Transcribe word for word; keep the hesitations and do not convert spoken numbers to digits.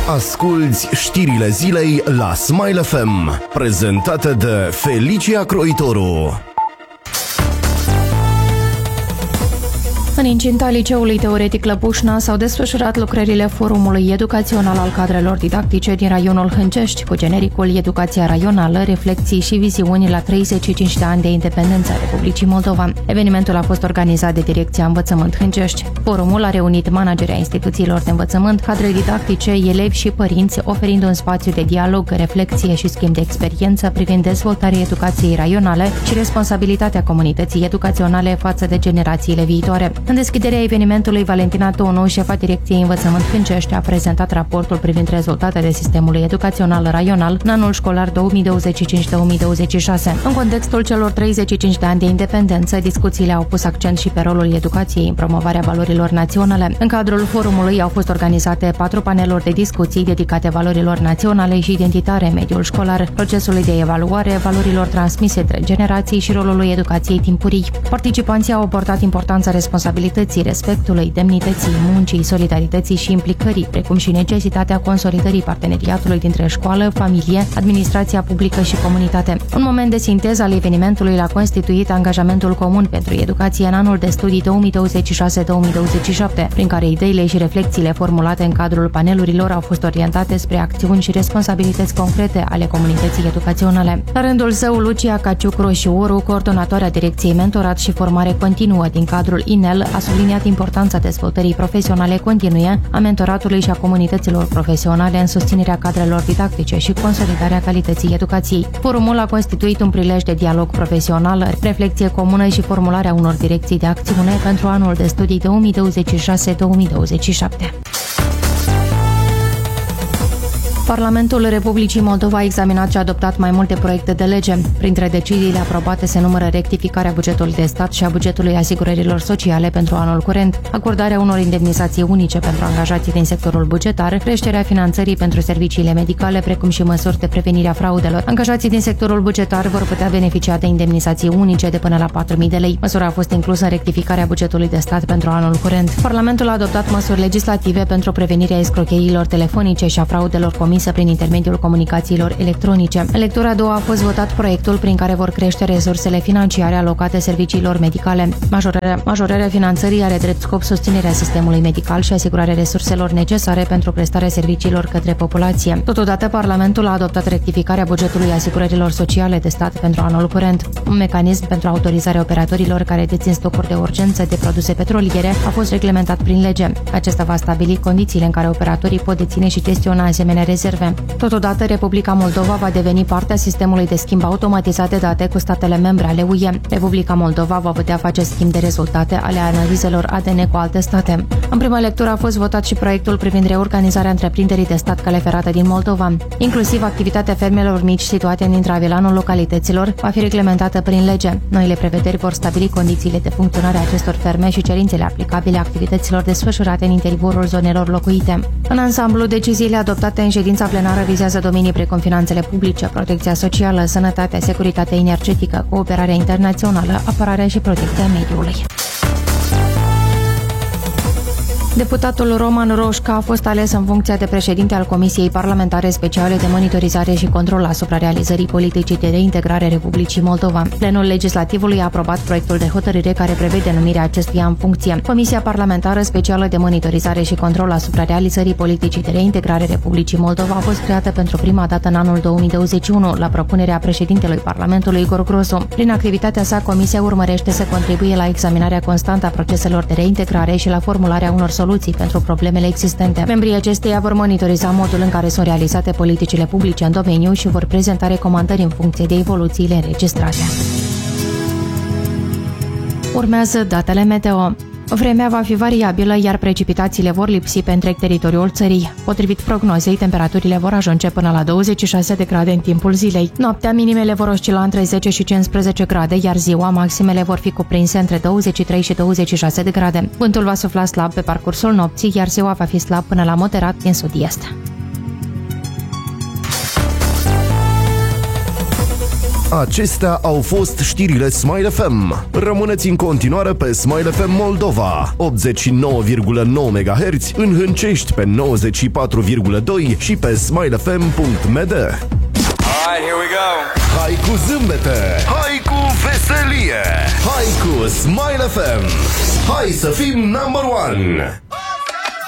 Asculți știrile zilei la Smile F M, prezentate de Felicia Croitoru. În incinta Liceului Teoretic Lăpușna s-au desfășurat lucrările Forumului Educațional al Cadrelor Didactice din raionul Hâncești, cu genericul Educația Raională, reflexii și viziuni la treizeci și cinci de ani de independență a Republicii Moldova. Evenimentul a fost organizat de Direcția Învățământ Hâncești. Forumul a reunit managerii instituțiilor de învățământ, cadre didactice, elevi și părinți, oferind un spațiu de dialog, reflexie și schimb de experiență privind dezvoltarea educației raionale și responsabilitatea comunității educaționale față de generațiile viitoare. În deschiderea evenimentului, Valentina Tonu, șefa Direcției Învățământ Hâncești, a prezentat raportul privind rezultatele sistemului educațional raional în anul școlar două mii douăzeci și cinci două mii douăzeci și șase. În contextul celor treizeci și cinci de ani de independență, discuțiile au pus accent și pe rolul educației în promovarea valorilor naționale. În cadrul forumului au fost organizate patru paneluri de discuții dedicate valorilor naționale și identitare în mediul școlar, procesului de evaluare, valorilor transmise între generații și rolului educației timpurii. Participanții au abordat importanța responsabilității, respectului, demnității, muncii, solidarității și implicării, precum și necesitatea consolidării parteneriatului dintre școală, familie, administrația publică și comunitate. Un moment de sinteză al evenimentului l-a constituit angajamentul comun pentru educație în anul de studii două mii douăzeci și șase două mii douăzeci și șapte, prin care ideile și reflexiile formulate în cadrul panelurilor au fost orientate spre acțiuni și responsabilități concrete ale comunității educaționale. La rândul său, Lucia Caciuc-Roșioru, coordonatoarea Direcției Mentorat și Formare Continuă din cadrul I N E L, a subliniat importanța dezvoltării profesionale continue, a mentoratului și a comunităților profesionale în susținerea cadrelor didactice și consolidarea calității educației. Forumul a constituit un prilej de dialog profesional, reflecție comună și formularea unor direcții de acțiune pentru anul de studii două mii douăzeci și șase două mii douăzeci și șapte. Parlamentul Republicii Moldova a examinat și a adoptat mai multe proiecte de lege. Printre deciziile aprobate se numără rectificarea bugetului de stat și a bugetului asigurărilor sociale pentru anul curent, acordarea unor indemnizații unice pentru angajații din sectorul bugetar, creșterea finanțării pentru serviciile medicale, precum și măsuri de prevenire a fraudelor. Angajații din sectorul bugetar vor putea beneficia de indemnizații unice de până la patru mii de lei. Măsura a fost inclusă în rectificarea bugetului de stat pentru anul curent. Parlamentul a adoptat măsuri legislative pentru prevenirea escrocheriilor telefonice și a fraudelor comise prin intermediul comunicațiilor electronice. În lectura a doua a fost votat proiectul prin care vor crește resursele financiare alocate serviciilor medicale. Majorarea, majorarea finanțării are drept scop susținerea sistemului medical și asigurarea resurselor necesare pentru prestarea serviciilor către populație. Totodată, Parlamentul a adoptat rectificarea bugetului asigurărilor sociale de stat pentru anul curent. Un mecanism pentru autorizarea operatorilor care dețin stocuri de urgență de produse petroliere a fost reglementat prin lege. Acesta va stabili condițiile în care operatorii pot deține și gestiona asemenea rezerve. Totodată, Republica Moldova va deveni parte a sistemului de schimb automatizat de date cu statele membre ale U E. Republica Moldova va putea face schimb de rezultate ale analizelor A D N cu alte state. În prima lectură a fost votat și proiectul privind reorganizarea întreprinderii de stat cale ferată din Moldova. Inclusiv activitatea fermelor mici situate în intravilanul localităților va fi reglementată prin lege. Noile prevederi vor stabili condițiile de funcționare a acestor ferme și cerințele aplicabile activităților desfășurate în interiorul zonelor locuite. În ansamblu, deciziile adoptate în ședința plenară vizează domenii precum finanțele publice, protecția socială, sănătatea, securitatea energetică, cooperarea internațională, apărarea și protecția mediului. Deputatul Roman Roșca a fost ales în funcția de președinte al Comisiei Parlamentare Speciale de Monitorizare și Control asupra realizării politicii de reintegrare Republicii Moldova. Plenul Legislativului a aprobat proiectul de hotărâre care prevede numirea acestuia în funcție. Comisia Parlamentară Specială de Monitorizare și Control asupra realizării politicii de reintegrare Republicii Moldova a fost creată pentru prima dată în anul două mii douăzeci și unu, la propunerea președintelui Parlamentului Igor Grosu. Prin activitatea sa, Comisia urmărește să contribuie la examinarea constantă a proceselor de reintegrare și la formularea unor soluții pentru problemele existente. Membrii acesteia vor monitoriza modul în care sunt realizate politicile publice în domeniu și vor prezenta recomandări în funcție de evoluțiile înregistrate. Urmează datele meteo. Vremea va fi variabilă, iar precipitațiile vor lipsi pe întreg teritoriul țării. Potrivit prognozei, temperaturile vor ajunge până la douăzeci și șase de grade în timpul zilei. Noaptea, minimele vor oscila între zece și cincisprezece grade, iar ziua, maximele vor fi cuprinse între douăzeci și trei și douăzeci și șase de grade. Vântul va sufla slab pe parcursul nopții, iar ziua va fi slab până la moderat din sud-est. Acestea au fost știrile Smile F M. Rămâneți în continuare pe Smile F M Moldova, optzeci și nouă virgulă nouă megahertz, în Hâncești pe nouăzeci și patru virgulă doi și pe smile f m punct m d. Alright, here we go. Hai cu zâmbete, hai cu veselie, hai cu Smile F M. Hai să fim number one.